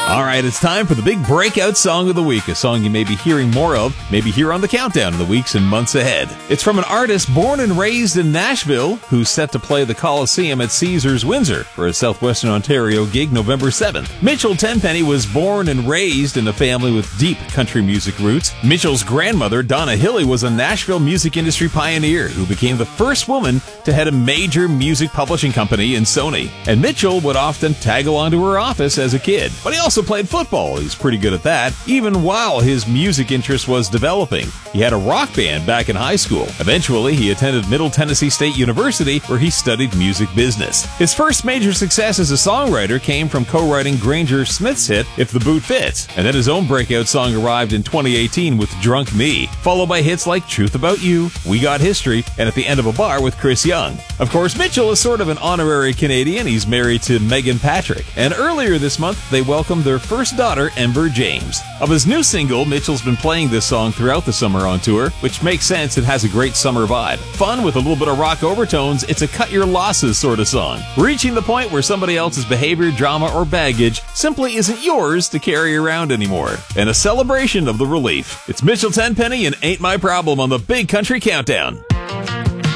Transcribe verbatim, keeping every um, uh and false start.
All right, it's time for the big breakout song of the week, a song you may be hearing more of, maybe here on the countdown in the weeks and months ahead. It's from an artist born and raised in Nashville who's set to play the Coliseum at Caesars Windsor for a Southwestern Ontario gig November seventh. Mitchell Tenpenny was born and raised in a family with deep country music roots. Mitchell's grandmother, Donna Hilley, was a Nashville music industry pioneer who became the first woman to head a major music publishing company in Sony. And Mitchell would often tag along to her office as a kid, but he also played football. He's pretty good at that, even while his music interest was developing. He had a rock band back in high school. Eventually, he attended Middle Tennessee State University, where he studied music business. His first major success as a songwriter came from co-writing Granger Smith's hit, If the Boot Fits, and then his own breakout song arrived in twenty eighteen with Drunk Me, followed by hits like Truth About You, We Got History, and At the End of a Bar with Chris Young. Of course, Mitchell is sort of an honorary Canadian. He's married to Megan Patrick, and earlier this month, they welcomed their first daughter, Ember James. Of his new single, Mitchell's been playing this song throughout the summer on tour, which makes sense. It has a great summer vibe. Fun with a little bit of rock overtones, it's a cut your losses sort of song. Reaching the point where somebody else's behavior, drama, or baggage simply isn't yours to carry around anymore. And a celebration of the relief. It's Mitchell Tenpenny and Ain't My Problem on the Big Country Countdown.